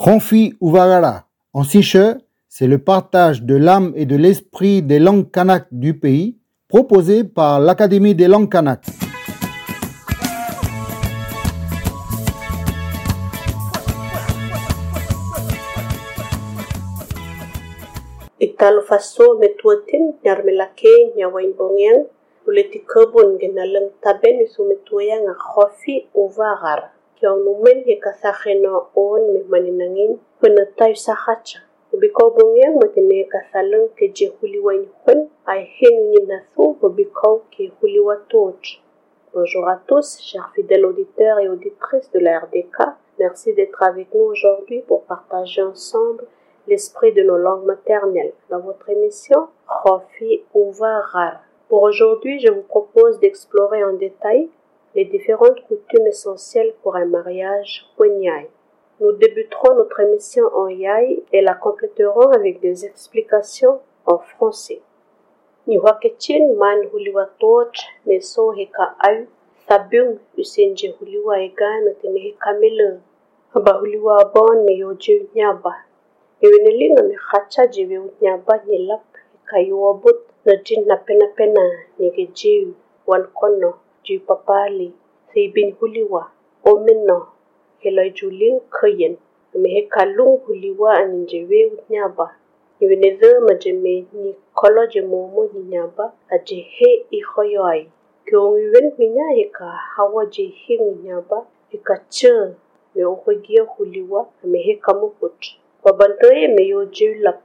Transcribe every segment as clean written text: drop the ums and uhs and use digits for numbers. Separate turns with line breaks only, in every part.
Ronfi Uvagara. En siche, c'est le partage de l'âme et de l'esprit des langues kanak du pays, proposé par l'Académie des langues kanak.
Italo faso metuatin nyarmelake nyawain bongyang uleti kebun genalang taben isu metuayang Ronfi Uvagara. Kiang numen hekasaheno on me maninangin penetai sahacha. Ubikau bongyang matine kasalang ke jehuliwain hun ay hen nasu ubikau ke huliwa toch. Bonjour à tous, chers fidèles auditeurs et auditrices de la RDK. Merci d'être avec nous aujourd'hui pour partager ensemble l'esprit de nos langues maternelles dans votre émission Ronfi Uvagara. Pour aujourd'hui, je vous propose d'explorer en détail les différentes coutumes essentielles pour un mariage Wenyai. Nous débuterons notre émission en Yai et la compléterons avec des explications en français. Niwakechin man huliwa toch neso heka ayu sabung usenje huliwa egan tene heka mele haba huliwa bon me yoje nyaba ewenelinga me khacha jive nyaba nyelap heka yuobut na jin na pena nyegejiu wan kono ji papali seibin huliwa omeno heloi julin khayen me heka lung huliwa aninjewe nyaba Iweneze majeme ni koloje momo ni nyaba aje he ihoyoi. Kiongwen minya heka hawaje he nyaba heka che me ohogia huliwa me heka mukut. Wabantoye me yoje lap.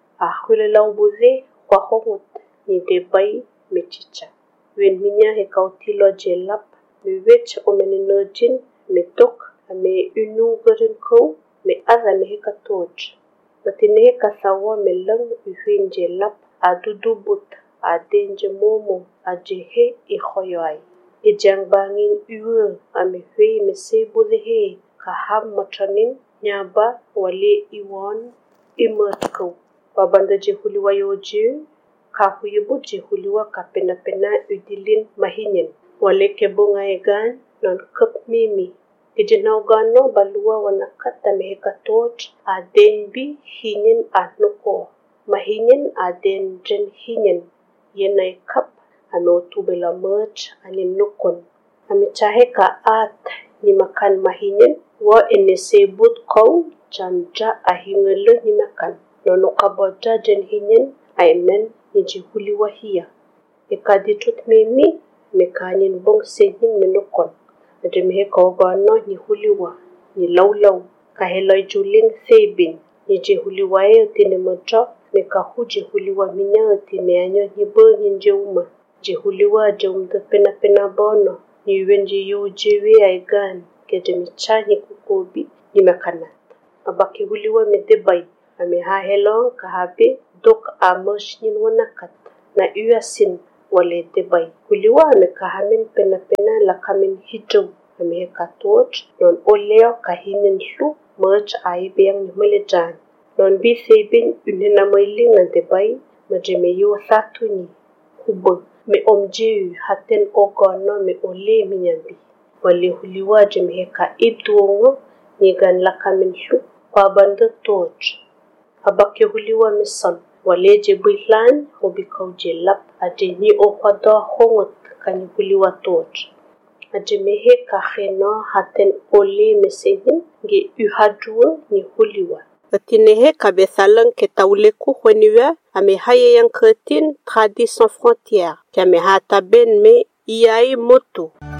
Ahule laubuze kwa hongot ni debai me chicha. Wen minya heka utilo je lap me wech omeninojin me tok me unu garin ko me aza me heka toch. Matine kasawa melang uhinje lap adudubut adenje momo ajehe ihoyoi. Ijang bangin uwe amehui mesebuzehe kaham matranin nyaba wale iwan imerko. Babanda jehuliwa yoje kahuyebu jehuliwa kapena udilin mahinyen. Wale kebonga egan non kep mimi. Kijenauganno balua wanakata meheka toch adenbi hinyen adnoko mahinyen adenjen hinyen yenai kap anotubela merch aninukon amichaheka at ni makan mahinyen wa enesebut kau janja ahingele ni makan nonokaboja jen hinyen aimen nijihuliwa hiya ekaditut mimi mekanyin bong senyin menukon Ademhe kaugano ni huliwa, ni laulau, kaheloi juling seibin, ni jehuliwa tine moja, meka huji huliwa minya tine anyo ni bo njeuma, jehuliwa jeumda pena bono, ni wenji yu jewe aigan, kedemichani kukobi, ni mekanat. Abaki huliwa medebai, ame hahelong kahabe, dok amosh nin wanakat, na uasin, wale debai. Huliwa amekahamin pena lakamin hijau ameheka toch non oleo kahinin hlu merch aibeng melejan non bi sebin unena mailinga debai majemeyo satuni hubo me omjeu haten ogono me ole minyambi wale huliwa jemeheka ibduongo nigan lakamin hlu pabanda toch abake huliwa misal wale jebulan hobikau jelap adeni okwada hongot kani huliwa toch Ajemehe kaheno haten ole mesehin ge uhadru ni huliwa. Atinehe kabesalang ketauleku hweniwa amehaye yang ketin tradis sans frontières. Kiamehata ben me iai motu.